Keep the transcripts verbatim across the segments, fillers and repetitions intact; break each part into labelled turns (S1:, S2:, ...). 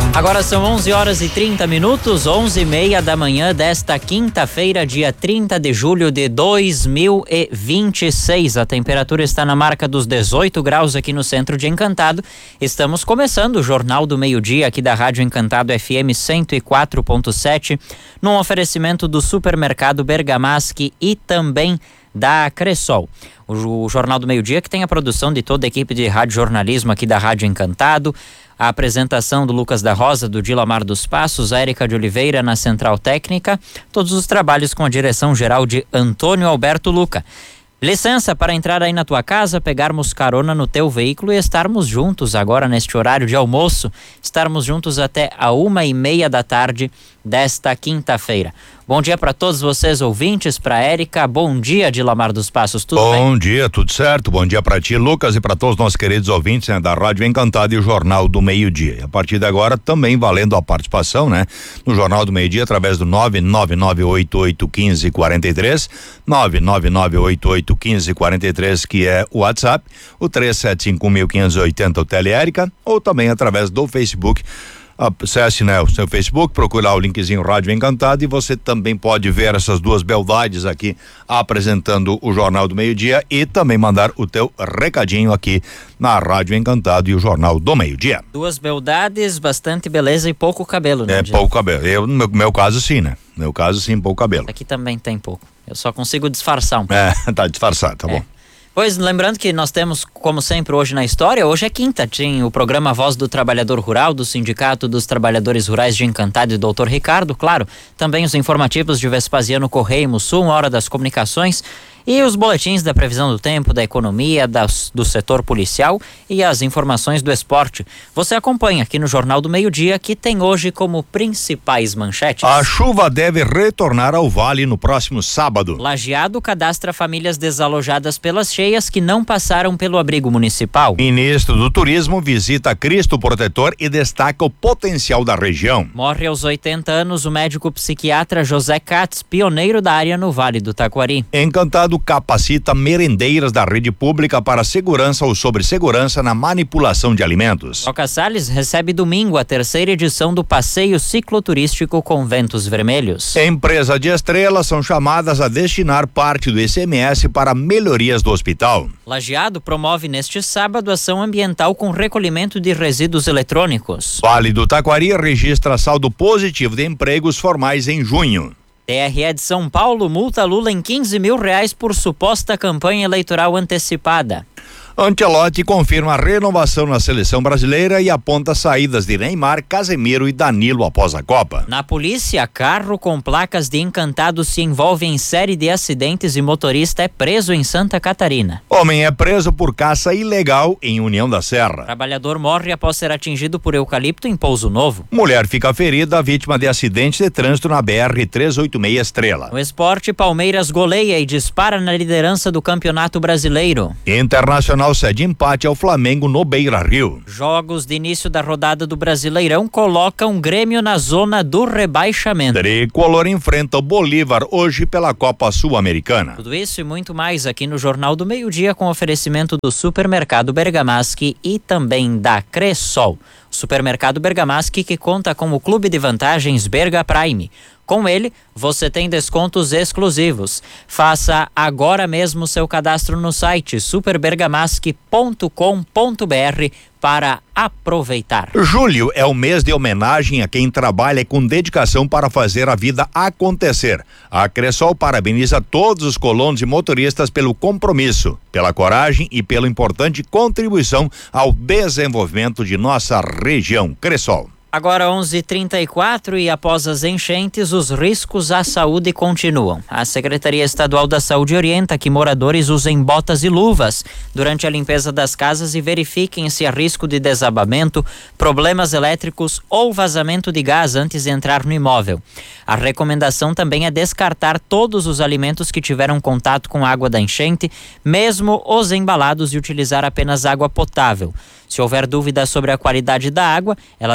S1: Agora são onze horas e trinta minutos, onze e meia da manhã desta quinta-feira, dia trinta de julho de dois mil e vinte e seis. A temperatura está na marca dos dezoito graus aqui no centro de Encantado. Estamos começando o Jornal do Meio-Dia aqui da Rádio Encantado F M cento e quatro ponto sete, num oferecimento do Supermercado Bergamaschi e também da Cressol. O Jornal do Meio-Dia que tem a produção de toda a equipe de rádio jornalismo aqui da Rádio Encantado, a apresentação do Lucas da Rosa, do Dilamar dos Passos, a Érica de Oliveira na Central Técnica, todos os trabalhos com a direção geral de Antônio Alberto Luca. Licença para entrar aí na tua casa, pegarmos carona no teu veículo e estarmos juntos agora neste horário de almoço, estarmos juntos até a uma e meia da tarde desta quinta-feira. Bom dia para todos vocês ouvintes, para Érica, bom dia Dilamar dos Passos, tudo
S2: bom
S1: bem?
S2: Bom dia, tudo certo, bom dia para ti, Lucas, e para todos os nossos queridos ouvintes, né, da Rádio Encantado e o Jornal do Meio-Dia. E a partir de agora também valendo a participação, né, no Jornal do Meio-Dia através do nove nove nove oito oito um cinco quatro três, nove nove nove oito oito um cinco quatro três, que é o WhatsApp, o três sete cinco um cinco oito zero, o Tele-Érica, ou também através do Facebook. Acesse, né, o seu Facebook, procure lá o linkzinho Rádio Encantado e você também pode ver essas duas beldades aqui apresentando o Jornal do Meio-Dia e também mandar o teu recadinho aqui na Rádio Encantado e o Jornal do Meio-Dia.
S1: Duas beldades, bastante beleza e pouco cabelo, né?
S2: É, pouco cabelo. Eu, no meu, meu caso sim, né? No meu caso sim, pouco cabelo.
S1: Aqui também tem pouco. Eu só consigo disfarçar um pouco.
S2: É, tá disfarçado, tá é. bom.
S1: Pois, lembrando que nós temos, como sempre, hoje na história, hoje é quinta, tinha o programa Voz do Trabalhador Rural, do Sindicato dos Trabalhadores Rurais de Encantado e doutor Ricardo, claro, também os informativos de Vespasiano Correia e Mussum, Hora das Comunicações, e os boletins da previsão do tempo, da economia, das, do setor policial e as informações do esporte. Você acompanha aqui no Jornal do Meio-Dia, que tem hoje como principais manchetes.
S2: A chuva deve retornar ao vale no próximo sábado.
S1: Lajeado cadastra famílias desalojadas pelas cheias que não passaram pelo abrigo municipal.
S2: Ministro do Turismo visita Cristo Protetor e destaca o potencial da região.
S1: Morre aos oitenta anos o médico psiquiatra José Katz, pioneiro da área no Vale do Taquari.
S2: Encantado capacita merendeiras da rede pública para segurança ou sobre segurança na manipulação de alimentos.
S1: Roca Salles recebe domingo a terceira edição do passeio cicloturístico com ventos vermelhos.
S2: Empresa de Estrela são chamadas a destinar parte do I C M S para melhorias do hospital.
S1: Lajeado promove neste sábado ação ambiental com recolhimento de resíduos eletrônicos.
S2: Vale do Taquari registra saldo positivo de empregos formais em junho.
S1: T R E de São Paulo multa Lula em quinze mil reais por suposta campanha eleitoral antecipada.
S2: Ancelotti confirma a renovação na seleção brasileira e aponta saídas de Neymar, Casemiro e Danilo após a Copa.
S1: Na polícia, carro com placas de Encantado se envolve em série de acidentes e motorista é preso em Santa Catarina.
S2: Homem é preso por caça ilegal em União da Serra.
S1: Trabalhador morre após ser atingido por eucalipto em Pouso Novo.
S2: Mulher fica ferida, vítima de acidente de trânsito na B R trezentos e oitenta e seis Estrela.
S1: No esporte, Palmeiras goleia e dispara na liderança do Campeonato Brasileiro.
S2: Internacional cede empate ao Flamengo no Beira-Rio.
S1: Jogos de início da rodada do Brasileirão colocam o Grêmio na zona do rebaixamento.
S2: Tricolor enfrenta o Bolívar hoje pela Copa Sul-Americana.
S1: Tudo isso e muito mais aqui no Jornal do Meio-Dia com oferecimento do Supermercado Bergamaschi e também da Cressol. O Supermercado Bergamaschi que conta com o Clube de Vantagens Berga Prime. Com ele, você tem descontos exclusivos. Faça agora mesmo seu cadastro no site super bergamaschi ponto com ponto b r para aproveitar.
S2: Julho é o mês de homenagem a quem trabalha com dedicação para fazer a vida acontecer. A Cressol parabeniza todos os colonos e motoristas pelo compromisso, pela coragem e pela importante contribuição ao desenvolvimento de nossa região. Cressol.
S1: Agora onze e trinta e quatro e após as enchentes, os riscos à saúde continuam. A Secretaria Estadual da Saúde orienta que moradores usem botas e luvas durante a limpeza das casas e verifiquem se há risco de desabamento, problemas elétricos ou vazamento de gás antes de entrar no imóvel. A recomendação também é descartar todos os alimentos que tiveram contato com água da enchente, mesmo os embalados, e utilizar apenas água potável. Se houver dúvidas sobre a qualidade da água, ela deve ser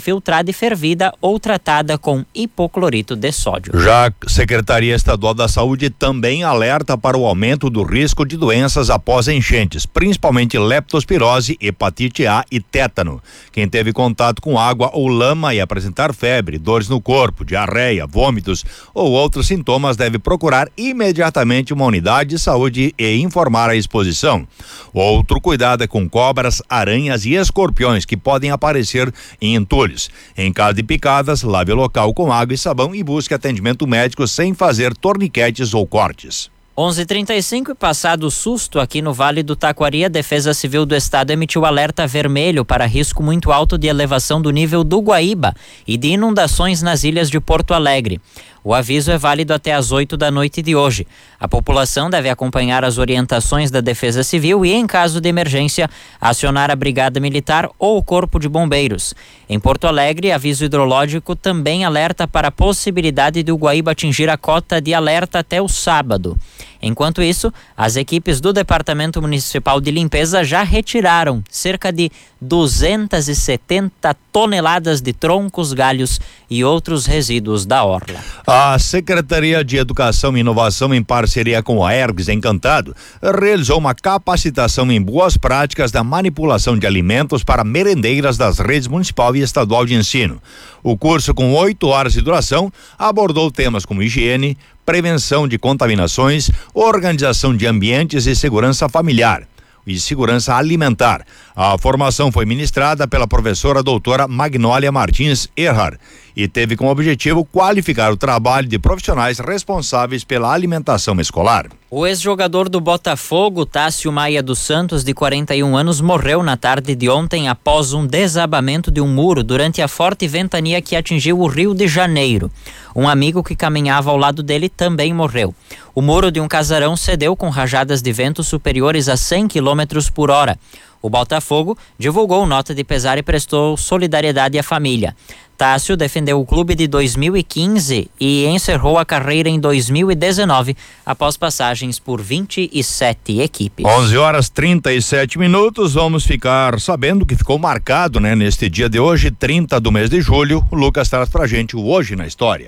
S1: filtrada e fervida ou tratada com hipoclorito de sódio.
S2: Já a Secretaria Estadual da Saúde também alerta para o aumento do risco de doenças após enchentes, principalmente leptospirose, hepatite A e tétano. Quem teve contato com água ou lama e apresentar febre, dores no corpo, diarreia, vômitos ou outros sintomas deve procurar imediatamente uma unidade de saúde e informar a exposição. Outro cuidado é com cobras, aranhas e escorpiões que podem aparecer em entulhos. Em caso de picadas, lave o local com água e sabão e busque atendimento médico sem fazer torniquetes ou cortes.
S1: onze e trinta e cinco, e passado o susto aqui no Vale do Taquari, a Defesa Civil do Estado emitiu alerta vermelho para risco muito alto de elevação do nível do Guaíba e de inundações nas ilhas de Porto Alegre. O aviso é válido até às oito da noite de hoje. A população deve acompanhar as orientações da Defesa Civil e, em caso de emergência, acionar a Brigada Militar ou o Corpo de Bombeiros. Em Porto Alegre, aviso hidrológico também alerta para a possibilidade de o Guaíba atingir a cota de alerta até o sábado. Enquanto isso, as equipes do Departamento Municipal de Limpeza já retiraram cerca de duzentas e setenta toneladas de troncos, galhos e outros resíduos da orla.
S2: A Secretaria de Educação e Inovação, em parceria com a Ergs Encantado, realizou uma capacitação em boas práticas da manipulação de alimentos para merendeiras das redes municipal e estadual de ensino. O curso, com oito horas de duração, abordou temas como higiene, prevenção de contaminações, organização de ambientes e segurança familiar e segurança alimentar. A formação foi ministrada pela professora doutora Magnólia Martins Erhard e teve como objetivo qualificar o trabalho de profissionais responsáveis pela alimentação escolar.
S1: O ex-jogador do Botafogo, Tássio Maia dos Santos, de quarenta e um anos, morreu na tarde de ontem após um desabamento de um muro durante a forte ventania que atingiu o Rio de Janeiro. Um amigo que caminhava ao lado dele também morreu. O muro de um casarão cedeu com rajadas de vento superiores a cem quilômetros por hora. O Botafogo divulgou nota de pesar e prestou solidariedade à família. Tássio defendeu o clube de dois mil e quinze e encerrou a carreira em dois mil e dezenove, após passagens por vinte e sete equipes.
S2: onze horas e trinta e sete minutos, vamos ficar sabendo que ficou marcado, né, neste dia de hoje, trinta do mês de julho. O Lucas traz pra gente o Hoje na História.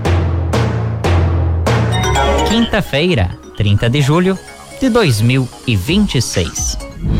S1: Quinta-feira, trinta de julho de dois mil e vinte e seis.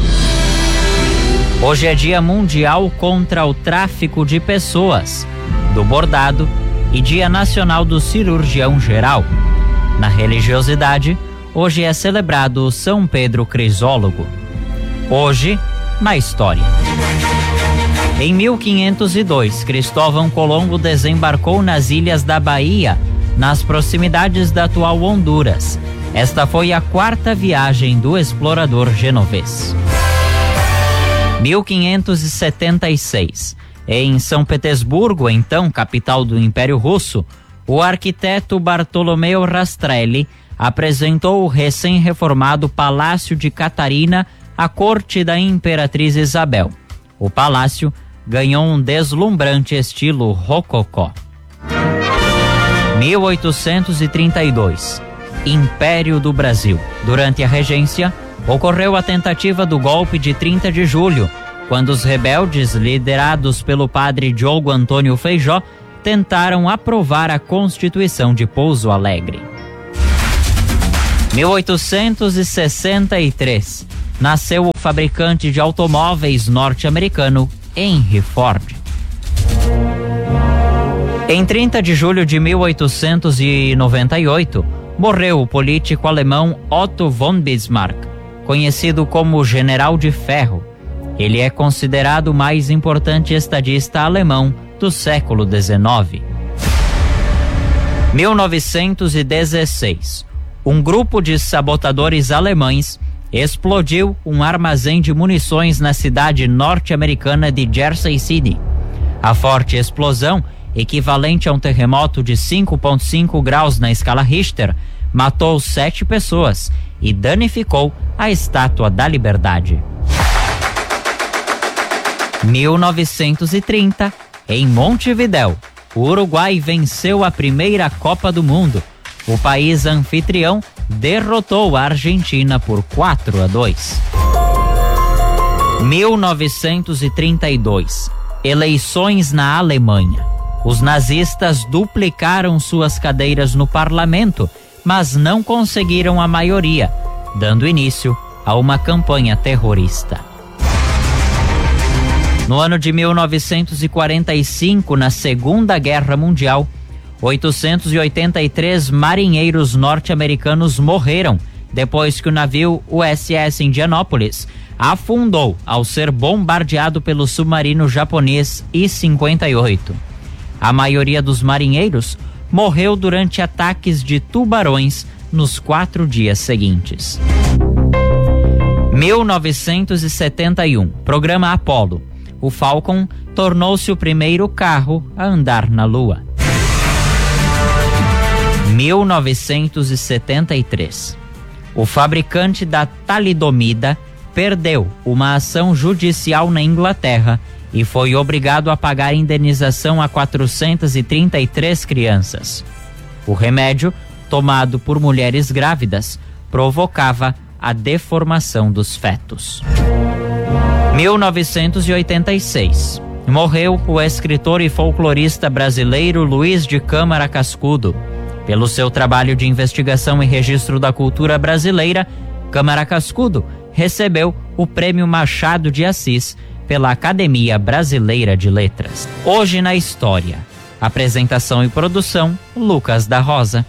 S1: Hoje é Dia Mundial contra o Tráfico de Pessoas, do Bordado e Dia Nacional do Cirurgião Geral. Na religiosidade, hoje é celebrado São Pedro Crisólogo. Hoje, na história. Em mil quinhentos e dois, Cristóvão Colombo desembarcou nas Ilhas da Bahia, nas proximidades da atual Honduras. Esta foi a quarta viagem do explorador genovês. mil quinhentos e setenta e seis. Em São Petersburgo, então capital do Império Russo, o arquiteto Bartolomeu Rastrelli apresentou o recém-reformado Palácio de Catarina à corte da Imperatriz Isabel. O palácio ganhou um deslumbrante estilo rococó. mil oitocentos e trinta e dois. Império do Brasil. Durante a regência, ocorreu a tentativa do golpe de trinta de julho, quando os rebeldes, liderados pelo padre Diogo Antônio Feijó, tentaram aprovar a Constituição de Pouso Alegre. mil oitocentos e sessenta e três. Nasceu o fabricante de automóveis norte-americano Henry Ford. Em trinta de julho de mil oitocentos e noventa e oito, morreu o político alemão Otto von Bismarck, conhecido como General de Ferro. Ele é considerado o mais importante estadista alemão do século dezenove. mil novecentos e dezesseis. Um grupo de sabotadores alemães explodiu um armazém de munições na cidade norte-americana de Jersey City. A forte explosão, equivalente a um terremoto de cinco ponto cinco graus na escala Richter, matou sete pessoas e danificou a Estátua da Liberdade. mil novecentos e trinta, em Montevidéu, o Uruguai venceu a primeira Copa do Mundo. O país anfitrião derrotou a Argentina por quatro a dois. mil novecentos e trinta e dois. Eleições na Alemanha. Os nazistas duplicaram suas cadeiras no parlamento, mas não conseguiram a maioria, dando início a uma campanha terrorista. No ano de mil novecentos e quarenta e cinco, na Segunda Guerra Mundial, oitocentos e oitenta e três marinheiros norte-americanos morreram depois que o navio U S S Indianópolis afundou ao ser bombardeado pelo submarino japonês I cinquenta e oito. A maioria dos marinheiros morreu durante ataques de tubarões nos quatro dias seguintes. mil novecentos e setenta e um, programa Apollo. O Falcon tornou-se o primeiro carro a andar na Lua. mil novecentos e setenta e três. O fabricante da talidomida perdeu uma ação judicial na Inglaterra e foi obrigado a pagar indenização a quatrocentas e trinta e três crianças. O remédio, tomado por mulheres grávidas, provocava a deformação dos fetos. mil novecentos e oitenta e seis. Morreu o escritor e folclorista brasileiro Luiz de Câmara Cascudo. Pelo seu trabalho de investigação e registro da cultura brasileira, Câmara Cascudo recebeu o Prêmio Machado de Assis pela Academia Brasileira de Letras. Hoje na História. Apresentação e produção, Lucas da Rosa.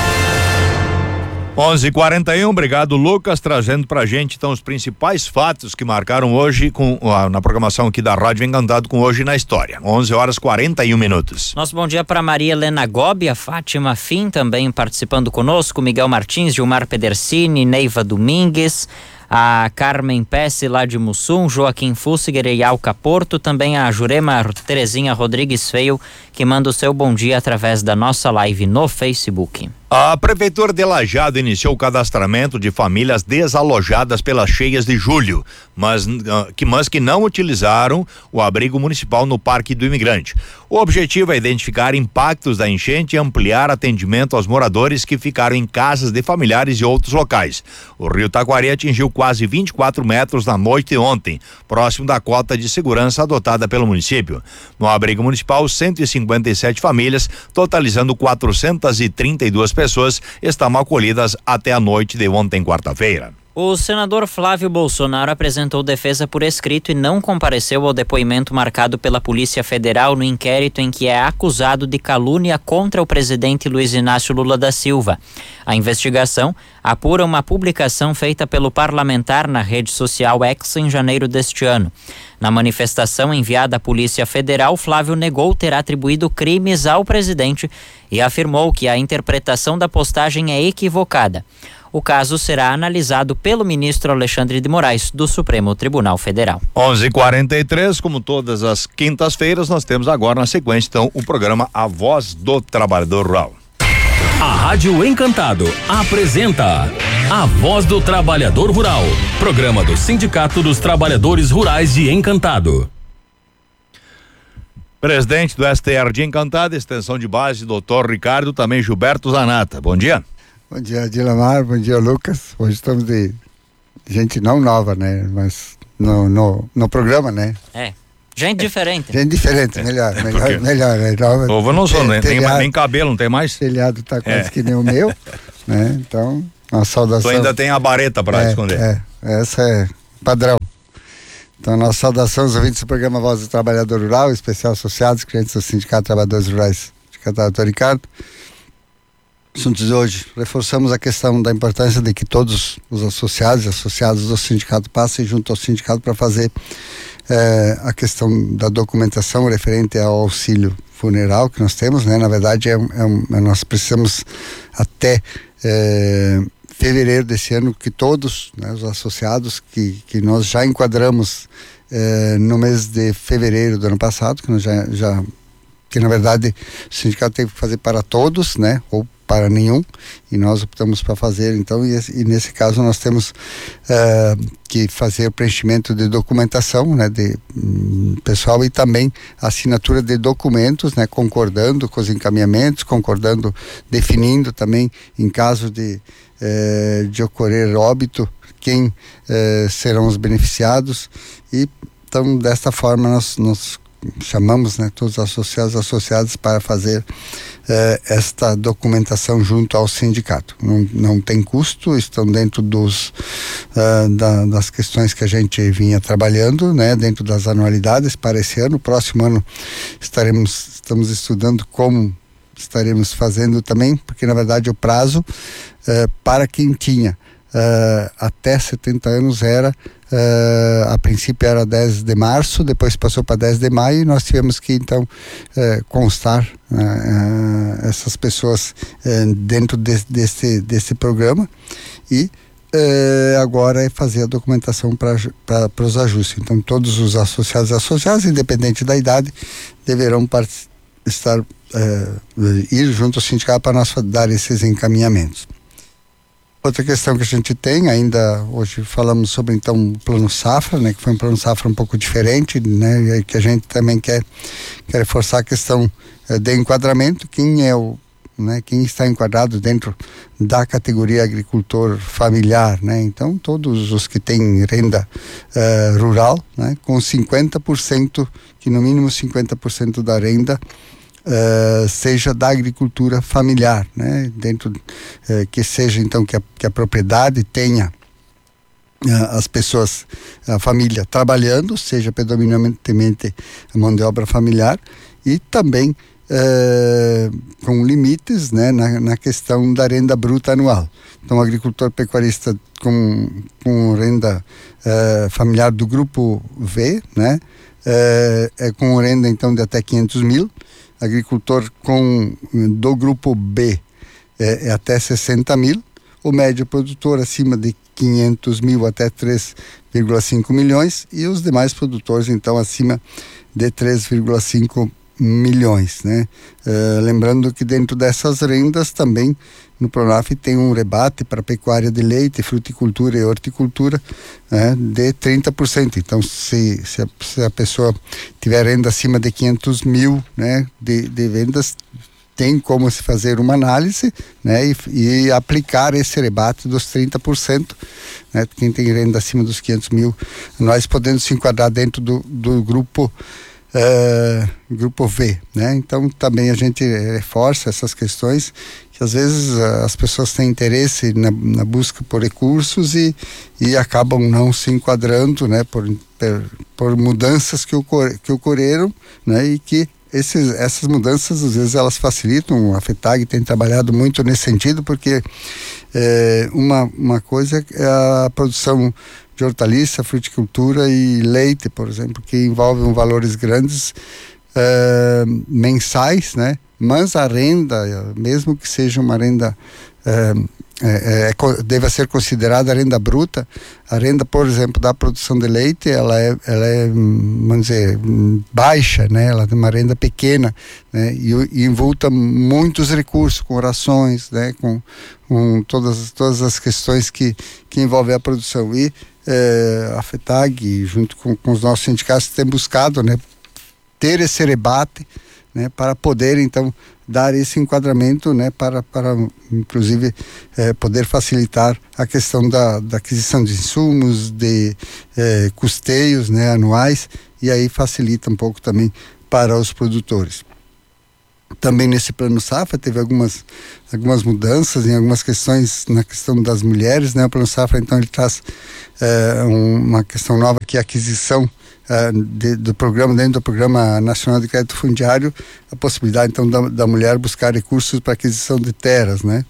S2: onze e quarenta e um, obrigado Lucas, trazendo pra gente então os principais fatos que marcaram hoje com, uh, na programação aqui da Rádio Encantado com Hoje na História. onze horas e quarenta e um minutos.
S1: Nosso bom dia para Maria Helena Gobi, a Fátima Fim também participando conosco, Miguel Martins, Gilmar Pedersini, Neiva Domingues, a Carmen Pesce lá de Mussum, Joaquim Fusseger e Alca Porto, também a Jurema Terezinha Rodrigues Feio, que manda o seu bom dia através da nossa live no Facebook.
S2: A Prefeitura de Lajeado iniciou o cadastramento de famílias desalojadas pelas cheias de julho, mas que, mas que não utilizaram o abrigo municipal no Parque do Imigrante. O objetivo é identificar impactos da enchente e ampliar atendimento aos moradores que ficaram em casas de familiares e outros locais. O rio Taquari atingiu quase vinte e quatro metros na noite de ontem, próximo da cota de segurança adotada pelo município. No abrigo municipal, cento e cinquenta e sete famílias, totalizando quatrocentas e trinta e duas pessoas, estavam acolhidas até a noite de ontem, quarta-feira.
S1: O senador Flávio Bolsonaro apresentou defesa por escrito e não compareceu ao depoimento marcado pela Polícia Federal no inquérito em que é acusado de calúnia contra o presidente Luiz Inácio Lula da Silva. A investigação apura uma publicação feita pelo parlamentar na rede social X em janeiro deste ano. Na manifestação enviada à Polícia Federal, Flávio negou ter atribuído crimes ao presidente e afirmou que a interpretação da postagem é equivocada. O caso será analisado pelo ministro Alexandre de Moraes, do Supremo Tribunal Federal.
S2: onze e quarenta e três, como todas as quintas-feiras, nós temos agora na sequência, então, o programa A Voz do Trabalhador Rural.
S3: A Rádio Encantado apresenta A Voz do Trabalhador Rural, programa do Sindicato dos Trabalhadores Rurais de Encantado.
S2: Presidente do S T R de Encantado, extensão de base, doutor Ricardo, também Gilberto Zanata. Bom dia.
S4: Bom dia, Dilamar, bom dia, Lucas. Hoje estamos de gente não nova, né? Mas no, no, no programa, né?
S1: É, gente diferente.
S4: Gente diferente, melhor,
S2: é,
S4: melhor,
S2: porque...
S4: melhor. É nova.
S2: Ovo não sou, né?
S4: Telhado,
S2: nem, nem cabelo, não tem mais?
S4: O telhado tá quase
S2: é.
S4: que nem o meu, né? Então, uma saudação.
S2: Tu ainda tem a bareta para
S4: é,
S2: esconder.
S4: É, essa é padrão. Então, nossa saudação aos ouvintes do programa Voz do Trabalhador Rural, especial associados, clientes do Sindicato de Trabalhadores Rurais, Sindicato do Ricardo. Assuntos de hoje, reforçamos a questão da importância de que todos os associados e associados do sindicato passem junto ao sindicato para fazer eh, a questão da documentação referente ao auxílio funeral que nós temos, né? Na verdade, é, é, nós precisamos até eh, fevereiro desse ano que todos, né, os associados que, que nós já enquadramos eh, no mês de fevereiro do ano passado, que nós já, já que na verdade o sindicato tem que fazer para todos, né? Ou para nenhum, e nós optamos para fazer, então, e, e nesse caso nós temos uh, que fazer o preenchimento de documentação, né, de um, pessoal, e também assinatura de documentos, né, concordando com os encaminhamentos, concordando, definindo também, em caso de, uh, de ocorrer óbito, quem uh, serão os beneficiados, e então, desta forma, nós, nós chamamos, né, todos os associados e associadas para fazer eh, esta documentação junto ao sindicato. Não, não tem custo, estão dentro dos, uh, da, das questões que a gente vinha trabalhando, né, dentro das anualidades para esse ano. Próximo ano estaremos, estamos estudando como estaremos fazendo também, porque na verdade o prazo uh, para quem tinha uh, até setenta anos era Uh, a princípio era dez de março, depois passou para dez de maio e nós tivemos que então uh, constar uh, uh, essas pessoas uh, dentro de, desse, desse programa e uh, agora é fazer a documentação para os ajustes. Então todos os associados e associadas, independente da idade, deverão estar, uh, ir junto ao sindicato para nós dar esses encaminhamentos. Outra questão que a gente tem, ainda hoje falamos sobre então o plano safra, né, que foi um plano safra um pouco diferente, né, que a gente também quer, quer reforçar a questão eh, de enquadramento, quem é o, né, quem está enquadrado dentro da categoria agricultor familiar, né, então todos os que têm renda eh, rural, né, com cinquenta por cento, que no mínimo cinquenta por cento da renda Uh, seja da agricultura familiar, né? Dentro uh, que seja então que a, que a propriedade tenha uh, as pessoas, a família trabalhando, seja predominantemente a mão de obra familiar e também uh, com limites, né? Na, na questão da renda bruta anual. Então o agricultor pecuarista com, com renda uh, familiar do grupo V, né? Uh, é com renda então de até quinhentos mil. Agricultor com, do grupo B é, é até sessenta mil, o médio produtor acima de quinhentos mil até três vírgula cinco milhões e os demais produtores então acima de três vírgula cinco milhões, né? Uh, lembrando que dentro dessas rendas também no Pronaf tem um rebate para pecuária de leite, fruticultura e horticultura, né, de trinta por cento. Então se, se, a, se a pessoa tiver renda acima de quinhentos mil, né, de, de vendas, tem como se fazer uma análise, né, e, e aplicar esse rebate dos trinta por cento, né, quem tem renda acima dos quinhentos mil, nós podemos se enquadrar dentro do, do grupo Uh, grupo V, né? Então também a gente reforça essas questões que às vezes uh, as pessoas têm interesse na, na busca por recursos e, e acabam não se enquadrando, né? Por, por, por mudanças que, ocor que ocorreram, né? E que esses, essas mudanças às vezes elas facilitam. A FETAG tem trabalhado muito nesse sentido porque é, uma, uma coisa é a produção de hortaliça, fruticultura e leite, por exemplo, que envolvem valores grandes uh, mensais, né? Mas a renda, mesmo que seja uma renda uh, é, é, deva ser considerada a renda bruta, a renda, por exemplo, da produção de leite, ela é, ela é vamos dizer, baixa, né? Ela tem uma renda pequena, né? E, e envolta muitos recursos, com rações, né? Com, com todas, todas as questões que, que envolvem a produção. E É, a FETAG, junto com, com os nossos sindicatos, tem buscado, né, ter esse rebate, né, para poder então dar esse enquadramento, né, para, para inclusive é, poder facilitar a questão da, da aquisição de insumos, de é, custeios, né, anuais, e aí facilita um pouco também para os produtores. Também nesse plano safra teve algumas, algumas mudanças em algumas questões na questão das mulheres, né? O plano safra então ele traz é, um, uma questão nova que é a aquisição é, de, do programa, dentro do Programa Nacional de Crédito Fundiário, a possibilidade então da, da mulher buscar recursos para aquisição de terras, né?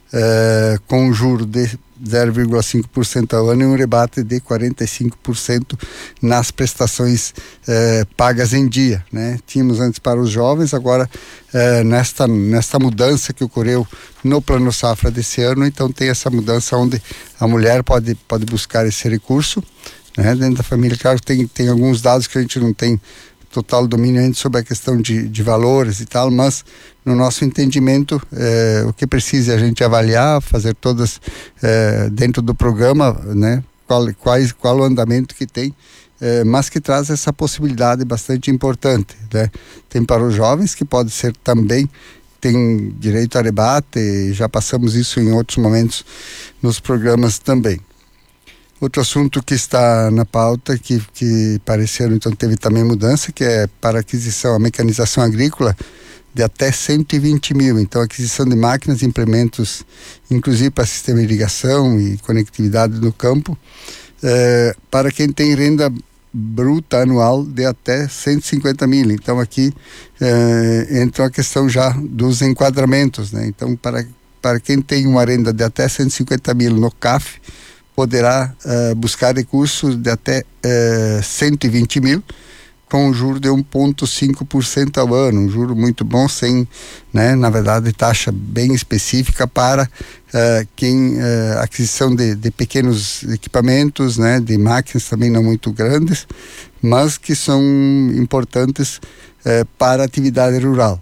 S4: É, com um juro de zero vírgula cinco por cento ao ano e um rebate de quarenta e cinco por cento nas prestações eh, pagas em dia, né? Tínhamos antes para os jovens, agora eh, nesta, nesta mudança que ocorreu no Plano Safra desse ano, então tem essa mudança onde a mulher pode, pode buscar esse recurso, né? Dentro da família. Claro que tem, tem alguns dados que a gente não tem total domínio ainda sobre a questão de, de valores e tal, mas no nosso entendimento eh, o que precisa é a gente avaliar, fazer todas eh, dentro do programa, né, qual, quais, qual o andamento que tem, eh, mas que traz essa possibilidade bastante importante, né? Tem para os jovens que pode ser também, tem direito a rebate, já passamos isso em outros momentos nos programas também. Outro assunto que está na pauta, que, que pareceram, então teve também mudança, que é para aquisição, a mecanização agrícola de até cento e vinte mil. Então, aquisição de máquinas e implementos, inclusive para sistema de irrigação e conectividade no campo, eh, para quem tem renda bruta anual de até cento e cinquenta mil. Então, aqui eh, entra a questão já dos enquadramentos, né? Então, para, para quem tem uma renda de até cento e cinquenta mil no C A F, poderá uh, buscar recursos de até uh, cento e vinte mil, com um juro de um vírgula cinco por cento ao ano, um juro muito bom, sem, né, na verdade, taxa bem específica para uh, quem, uh, aquisição de, de pequenos equipamentos, né, de máquinas também não muito grandes, mas que são importantes uh, para a atividade rural.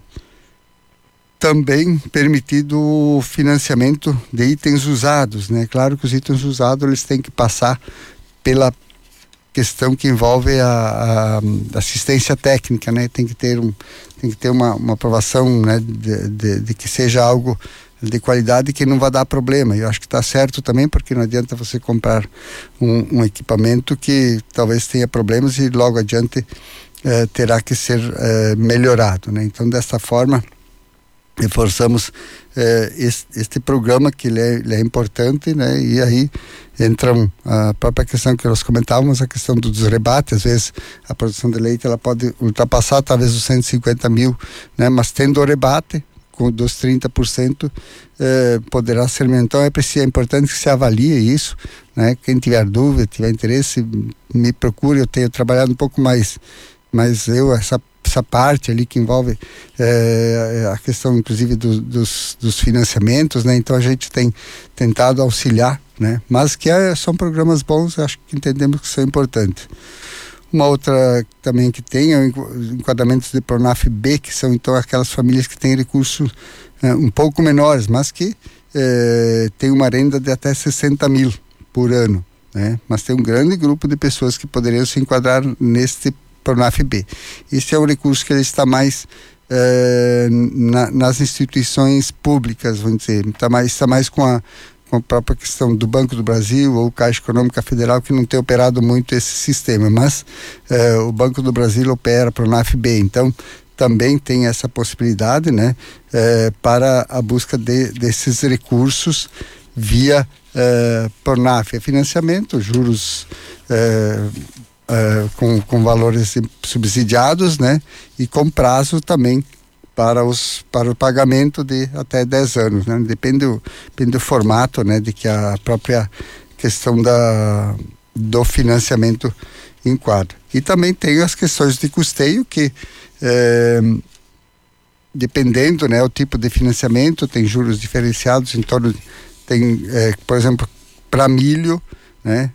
S4: Também permitido o financiamento de itens usados, né? Claro que os itens usados eles têm que passar pela questão que envolve a, a assistência técnica, né? Tem que ter um, tem que ter uma, uma aprovação, né? De, de, de que seja algo de qualidade que não vai dar problema. Eu acho que está certo também, porque não adianta você comprar um, um equipamento que talvez tenha problemas e logo adiante eh, terá que ser eh, melhorado, né? Então, dessa forma, reforçamos eh, este, este programa, que ele é, ele é importante, né? E aí entram a própria questão que nós comentávamos, a questão dos rebates. Às vezes a produção de leite ela pode ultrapassar talvez os cento e cinquenta mil, né? Mas tendo o rebate com dos trinta por cento eh, poderá ser. Então é preciso, é importante que se avalie isso, né? Quem tiver dúvida, tiver interesse, me procure. Eu tenho trabalhado um pouco mais, mas eu essa essa parte ali que envolve é, a questão inclusive do, dos, dos financiamentos, né? Então a gente tem tentado auxiliar, né? Mas que é, são programas bons, acho que entendemos que são importantes. Uma outra também que tem é o enquadramento de Pronaf B, que são então aquelas famílias que têm recursos é, um pouco menores, mas que é, tem uma renda de até sessenta mil por ano, né? Mas tem um grande grupo de pessoas que poderiam se enquadrar neste Pronaf B. Esse é um recurso que ele está mais eh, na, nas instituições públicas, vamos dizer, está mais, está mais com, a, com a própria questão do Banco do Brasil ou Caixa Econômica Federal, que não tem operado muito esse sistema, mas eh, o Banco do Brasil opera Pronaf B, então também tem essa possibilidade, né, eh, para a busca de, desses recursos via eh, Pronaf, é financiamento, juros eh, Uh, com, com valores subsidiados, né? E com prazo também para, os, para o pagamento de até dez anos, né? Depende do, depende do formato, né? De que a própria questão da, do financiamento enquadra. E também tem as questões de custeio que eh, dependendo, né? O tipo de financiamento, tem juros diferenciados em torno de, tem, eh, por exemplo, para milho, né?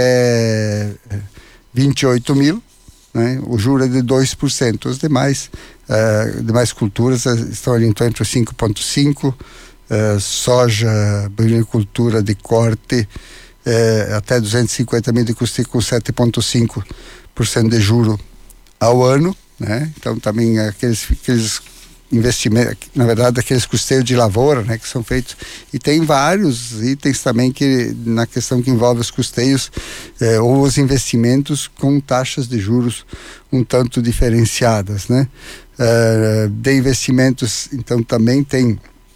S4: Até vinte e oito mil, né? O juro é de dois por cento. Os demais, uh, demais culturas uh, estão ali então, entre cinco vírgula cinco por cento, uh, soja, agricultura de corte, uh, até duzentos e cinquenta mil de custeio com sete vírgula cinco por cento de juro ao ano, né? Então também aqueles, aqueles investimentos, na verdade aqueles custeios de lavoura, né, que são feitos, e tem vários itens também que na questão que envolve os custeios eh, ou os investimentos com taxas de juros um tanto diferenciadas, né? Uh, de investimentos, então também tem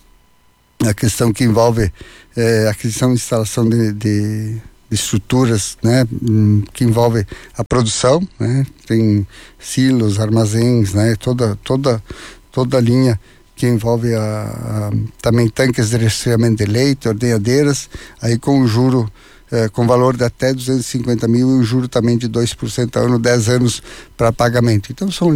S4: a questão que envolve eh, aquisição e instalação de, de, de estruturas, né, que envolve a produção, né? Tem silos, armazéns, né? Toda toda toda a linha que envolve a, a, também tanques de resfriamento de leite, ordenhadeiras, aí com o juro, eh, com valor de até duzentos e cinquenta mil e o juro também de dois por cento ao ano, dez anos para pagamento. Então são